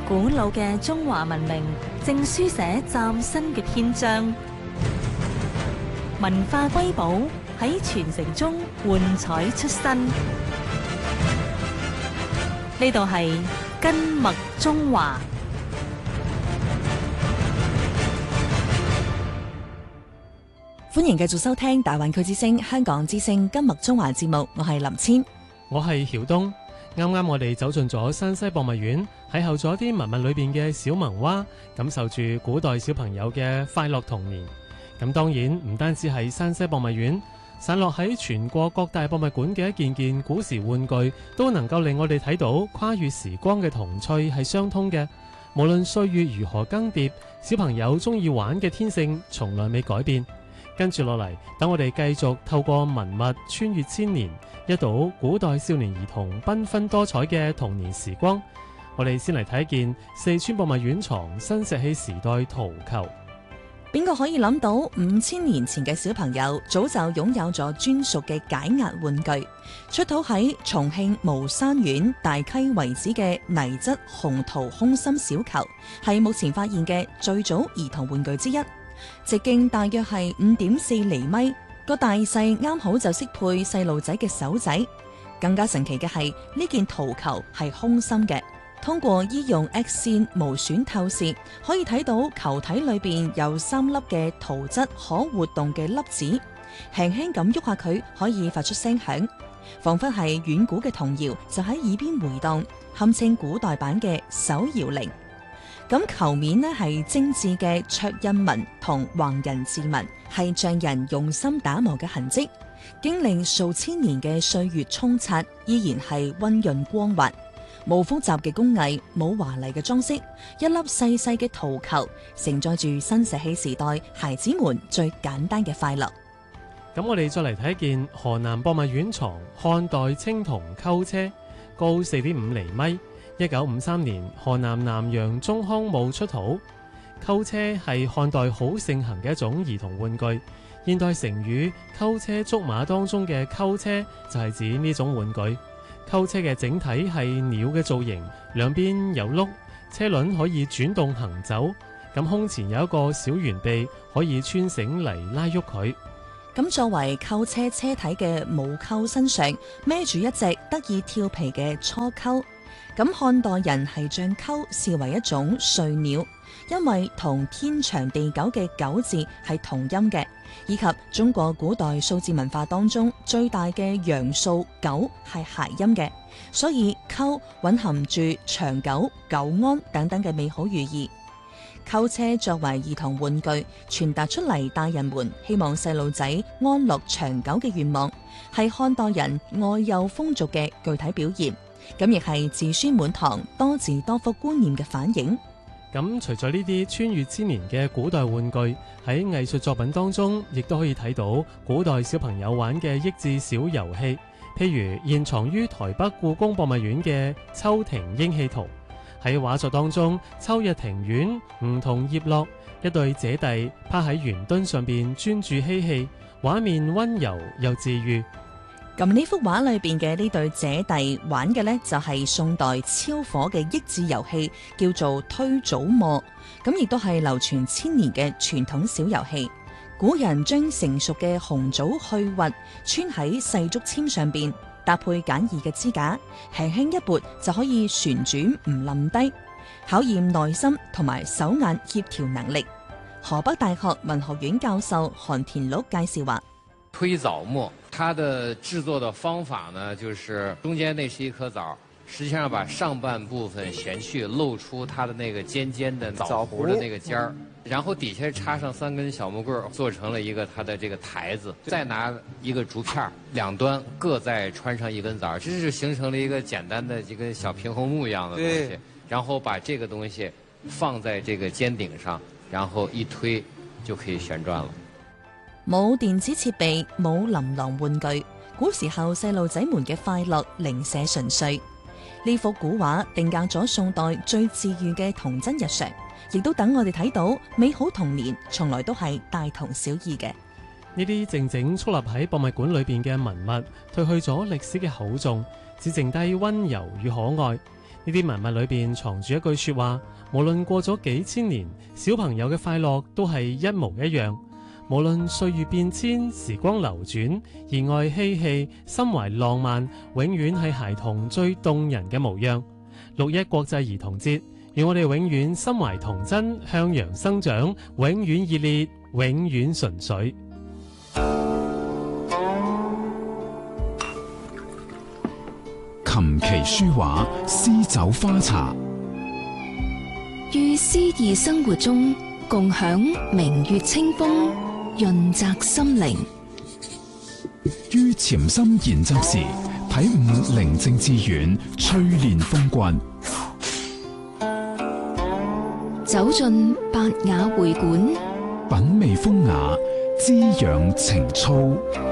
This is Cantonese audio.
古老嘅中華文明正書寫嶄新嘅篇章，文化瑰寶喺傳承中喚彩出新。呢度係根脈中華。 歡迎繼續收聽大灣區之聲香港之聲根脈中華節目，我係林千， 我係曉東。啱啱我哋走進咗山西博物院，邂逅咗啲文物裏邊嘅小萌娃，感受住古代小朋友嘅快樂童年。咁當然唔單止係山西博物院，散落喺全國各大博物館嘅一件件古時玩具，都能夠令我哋睇到跨越時光嘅童趣係相通嘅。無論歲月如何更迭，小朋友中意玩嘅天性從來未改變。跟住落嚟，等我哋繼續透過文物穿越千年，一睹古代少年兒童繽紛多彩嘅童年時光。我哋先嚟睇一件四川博物院藏新石器時代陶球。 邊個可以諗到5000年前嘅小朋友早就擁有咗專屬嘅解壓玩具？出土喺重慶巫山縣大溪遺址嘅泥質紅陶空心小球，係目前發現嘅最早兒童玩具之一。直徑大約係5.4厘米，個大細啱好就適配細路仔嘅手仔。更加神奇嘅係呢件陶球係空心嘅，通過醫用 X 線無損透視，可以睇到球體裏邊有3粒嘅陶質可活動嘅粒子，輕輕咁喐下佢可以發出聲響，仿佛係遠古嘅童謠就喺耳邊回蕩，堪稱古代版嘅手搖鈴。咁球面呢係精緻嘅卓印紋同橫人字紋，係匠人用心打磨嘅痕跡，經歷數千年嘅歲月沖刷，依然係溫潤光滑，冇複雜嘅工藝，冇華麗嘅裝飾，一粒細細嘅陶球，承載住新石器時代孩子們最簡單嘅快樂。 咁我哋再嚟睇一件河南博物院藏漢代青銅溝車，高4.5厘米。1953年，河南南陽中康墓出土。溝車係漢代好盛行嘅一種兒童玩具。現代成語溝車捉馬當中嘅溝車就係指呢種玩具。溝車嘅整體係鳥嘅造型，兩邊有轆，車輪可以轉動行走。咁胸前有一個小圓臂，可以穿繩嚟拉喐佢。 咁作為溝車車體嘅母溝身上孭住一隻得意調皮嘅雛鳩。咁漢代人係將鳩視為一種瑞鳥，因為同天長地久嘅久字係同音嘅，以及中國古代數字文化當中最大嘅陽數9係諧音嘅，所以鳩蘊含住長久、久安等等嘅美好寓意。溝車作為兒童玩具，傳達出嚟大人們希望細路仔安樂長久嘅願望，係漢代人愛幼風俗嘅具體表現。咁亦係子孫滿堂、多子多福觀念嘅反映。 咁除咗呢啲穿越千年嘅古代玩具，喺藝術作品當中，亦都可以睇到古代小朋友玩嘅益智小遊戲。譬如現藏於台北故宮博物院嘅秋庭鷹戲圖，喺畫作當中，秋日庭院梧桐葉落，一對姐弟趴喺圓墩上邊專注嬉戲，畫面溫柔又治愈。 咁呢幅畫裏邊嘅呢對姐弟玩嘅呢，就係宋代超火嘅益智遊戲，叫做推棗磨。咁亦都係流傳千年嘅傳統小遊戲。古人將成熟嘅紅棗去核，穿喺細竹籤上邊，搭配簡易嘅支架，輕輕一撥就可以旋轉唔冧低，考驗耐心同埋手眼協調能力。河北大學文學院教授韓田祿介紹話： 推棗磨，它的製作的方法呢，就是中間那是一顆棗，實際上把上半部分旋去，露出它的那個尖尖的棗核的那個尖兒，然後底下插上3根小木棍，做成了一個它的這個台子，再拿一個竹片，兩端各再穿上一根棗，這是形成了一個簡單的一個小平衡木一樣的東西，然後把這個東西放在這個尖頂上，然後一推就可以旋轉了。 冇電子設備，冇琳琅玩具，古時候細路仔們嘅快樂零舍純粹。呢幅古畫定格咗宋代最治愈嘅童真日常，亦都等我哋睇到美好童年從來都係大同小異嘅。 呢啲靜靜矗立喺博物館裏邊嘅文物，褪去咗歷史嘅厚重，只剩低溫柔與可愛。 呢啲文物裏邊藏住一句說話，無論過咗幾千年，小朋友嘅快樂都係一模一樣。無論歲月變遷，時光流轉，熱愛嬉戲，心懷浪漫，永遠係孩童最動人嘅模樣。6·1國際兒童節，願我哋永遠心懷童真，向陽生長，永遠熱烈，永遠純粹。 琴棋書畫詩酒花茶， 於詩意生活中共享明月清風，潤澤心靈。 於潛心研習時體悟寧靜致遠，淬煉風骨。 走進百雅會館， 品味風雅，滋養情操。